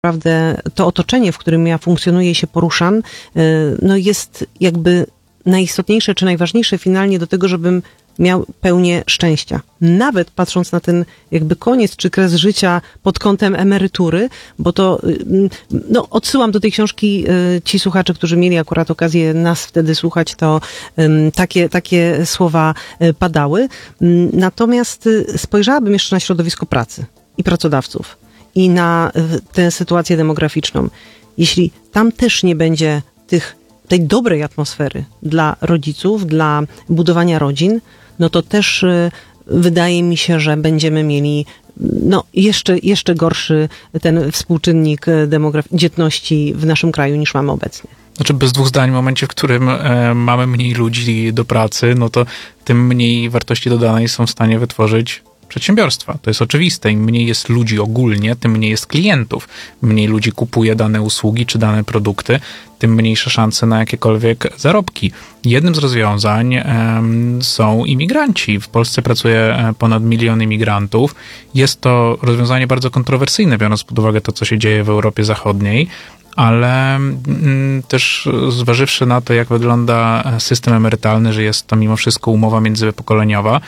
naprawdę to otoczenie, w którym ja funkcjonuję i się poruszam, no jest jakby najistotniejsze czy najważniejsze finalnie do tego, żebym miał pełnię szczęścia. Nawet patrząc na ten jakby koniec czy kres życia pod kątem emerytury, bo to, no odsyłam do tej książki, ci słuchacze, którzy mieli akurat okazję nas wtedy słuchać, to takie słowa padały. Natomiast spojrzałabym jeszcze na środowisko pracy i pracodawców i na tę sytuację demograficzną. Jeśli tam też nie będzie tej dobrej atmosfery dla rodziców, dla budowania rodzin, no to też wydaje mi się, że będziemy mieli no, jeszcze gorszy ten współczynnik dzietności w naszym kraju niż mamy obecnie. Znaczy bez dwóch zdań, w momencie, w którym mamy mniej ludzi do pracy, no to tym mniej wartości dodanej są w stanie wytworzyć przedsiębiorstwa. To jest oczywiste. Im mniej jest ludzi ogólnie, tym mniej jest klientów. Mniej ludzi kupuje dane usługi czy dane produkty, tym mniejsze szanse na jakiekolwiek zarobki. Jednym z rozwiązań są imigranci. W Polsce pracuje ponad 1 milion imigrantów. Jest to rozwiązanie bardzo kontrowersyjne, biorąc pod uwagę to, co się dzieje w Europie Zachodniej, ale też zważywszy na to, jak wygląda system emerytalny, że jest to mimo wszystko umowa międzypokoleniowa,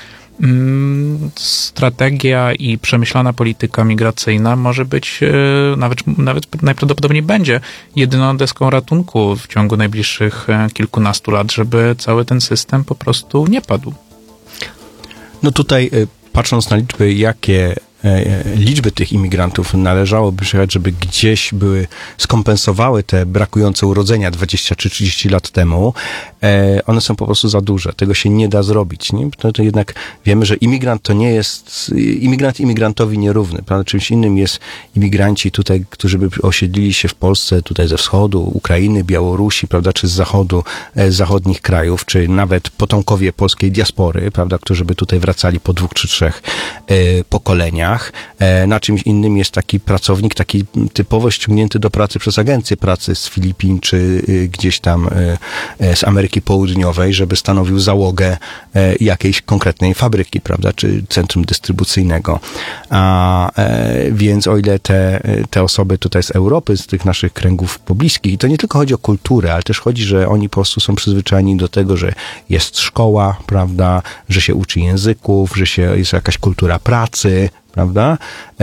strategia i przemyślana polityka migracyjna może być, nawet najprawdopodobniej będzie jedyną deską ratunku w ciągu najbliższych kilkunastu lat, żeby cały ten system po prostu nie padł. No tutaj patrząc na liczby tych imigrantów należałoby przyjechać, żeby gdzieś skompensowały te brakujące urodzenia 20 czy 30 lat temu, one są po prostu za duże. Tego się nie da zrobić. Nie? To jednak wiemy, że imigrant to nie jest, imigrant imigrantowi nierówny. Prawda? Czymś innym jest imigranci tutaj, którzy by osiedlili się w Polsce, tutaj ze wschodu, Ukrainy, Białorusi, prawda, czy z zachodu, zachodnich krajów, czy nawet potomkowie polskiej diaspory, prawda, którzy by tutaj wracali po 2 czy 3 pokoleniach. Na czymś innym jest taki pracownik, taki typowo ściągnięty do pracy przez agencję pracy z Filipin, czy gdzieś tam z Ameryki Południowej, żeby stanowił załogę jakiejś konkretnej fabryki, prawda, czy centrum dystrybucyjnego. Więc o ile te osoby tutaj z Europy, z tych naszych kręgów pobliskich, i to nie tylko chodzi o kulturę, ale też chodzi, że oni po prostu są przyzwyczajeni do tego, że jest szkoła, prawda, że się uczy języków, że jest jakaś kultura pracy, prawda?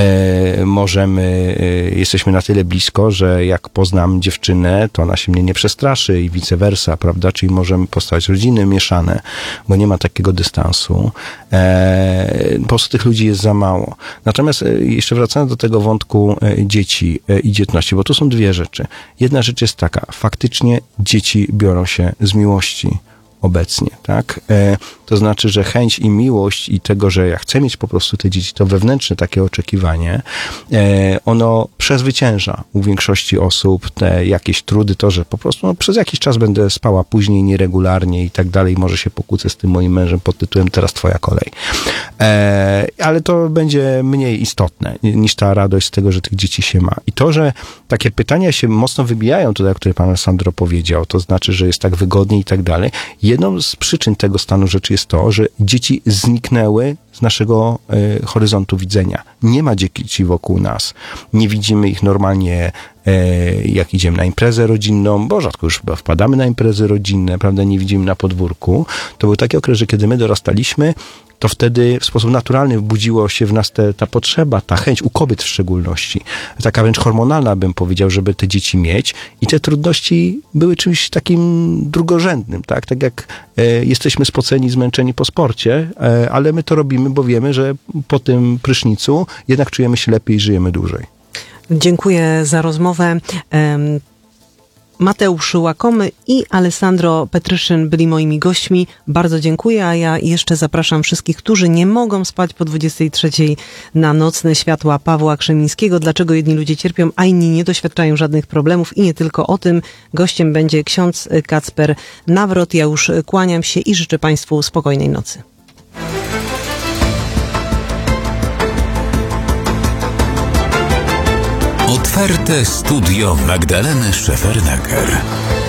Jesteśmy na tyle blisko, że jak poznam dziewczynę, to ona się mnie nie przestraszy i vice versa, prawda? Czyli możemy postawić rodziny mieszane, bo nie ma takiego dystansu. Po prostu tych ludzi jest za mało. Natomiast jeszcze wracając do tego wątku dzieci i dzietności, bo tu są dwie rzeczy. Jedna rzecz jest taka, faktycznie dzieci biorą się z miłości obecnie, tak? To znaczy, że chęć i miłość i tego, że ja chcę mieć po prostu te dzieci, to wewnętrzne takie oczekiwanie, ono przezwycięża u większości osób te jakieś trudy, to, że po prostu przez jakiś czas będę spała później, nieregularnie i tak dalej, może się pokłócę z tym moim mężem pod tytułem teraz twoja kolej. Ale to będzie mniej istotne niż ta radość z tego, że tych dzieci się ma. I to, że takie pytania się mocno wybijają tutaj, o których pan Sandro powiedział, to znaczy, że jest tak wygodnie i tak dalej. Jedną z przyczyn tego stanu rzeczy jest to, że dzieci zniknęły z naszego horyzontu widzenia. Nie ma dzieci wokół nas. Nie widzimy ich normalnie, jak idziemy na imprezę rodzinną, bo rzadko już chyba wpadamy na imprezy rodzinne, prawda, nie widzimy na podwórku. To był taki okres, że kiedy my dorastaliśmy, to wtedy w sposób naturalny budziło się w nas ta potrzeba, ta chęć, u kobiet w szczególności, taka wręcz hormonalna, bym powiedział, żeby te dzieci mieć, i te trudności były czymś takim drugorzędnym, tak? Tak jak jesteśmy spoceni, zmęczeni po sporcie, ale my to robimy, bo wiemy, że po tym prysznicu jednak czujemy się lepiej i żyjemy dłużej. Dziękuję za rozmowę. Mateusz Łakomy i Alessandro Petryszyn byli moimi gośćmi. Bardzo dziękuję, a ja jeszcze zapraszam wszystkich, którzy nie mogą spać po 23 na Nocne Światła Pawła Krzemińskiego. Dlaczego jedni ludzie cierpią, a inni nie doświadczają żadnych problemów, i nie tylko o tym. Gościem będzie ksiądz Kacper Nawrot. Ja już kłaniam się i życzę Państwu spokojnej nocy. Otwarte studio Magdaleny Szefernaker.